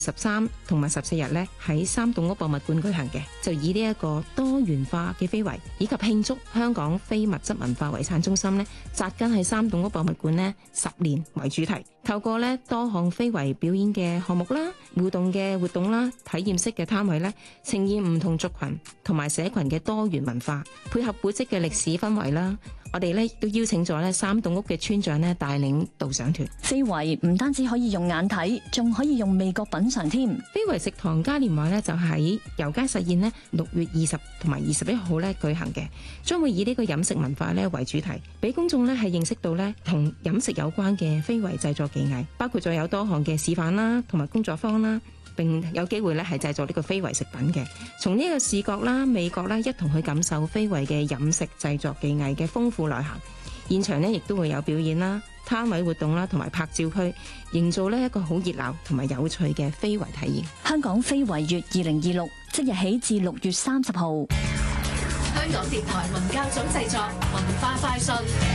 13同埋14日咧喺三棟屋博物館舉行嘅，就以呢一個多元化嘅非遺以及慶祝香港非物質文化遺產中心咧扎根喺三棟屋博物館咧10年為主題，透過咧多項非遺表演嘅項目啦、互動嘅活動啦、體驗式嘅攤位咧，呈現唔同族群同埋社群嘅多元文化，配合古蹟嘅歷史氛圍啦。我哋咧亦都邀請咗咧三棟屋嘅村長咧帶領導賞團。 非遺唔單止可以用眼睇，仲可以用味覺品嘗添。 非遺食堂嘉年華咧就喺油街實驗咧6月20同埋21號咧舉行嘅，將會以呢個飲食文化咧為主題，俾公眾咧係認識到咧同飲食有關嘅非遺製作技藝，包括咗有多項嘅示範啦，同埋工作坊啦。並有機會咧係製作呢個非遺食品嘅，從呢個視覺啦、味覺啦一同去感受非遺嘅飲食製作技藝嘅豐富內涵。現場呢亦都會有表演啦、攤位活動啦，同埋拍照區，營造呢一個好熱鬧同埋有趣嘅非遺體驗。 香港非遺月2026即日起至6月30號。 香港電台文教組製作，文化快訊。